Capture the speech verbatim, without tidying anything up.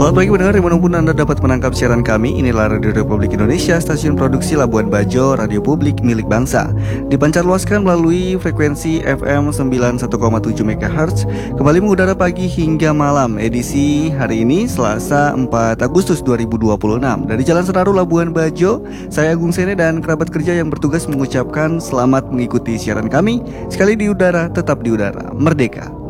Selamat pagi pendengar, dimanapun Anda dapat menangkap siaran kami. Inilah Radio Republik Indonesia, stasiun produksi Labuan Bajo, radio publik milik bangsa. Dipancarluaskan melalui frekuensi F M sembilan puluh satu koma tujuh MHz. Kembali mengudara pagi hingga malam. Edisi hari ini Selasa empat Agustus dua ribu dua puluh enam. Dari Jalan Senaru Labuan Bajo, saya Agung Sene dan kerabat kerja yang bertugas mengucapkan selamat mengikuti siaran kami. Sekali di udara, tetap di udara. Merdeka.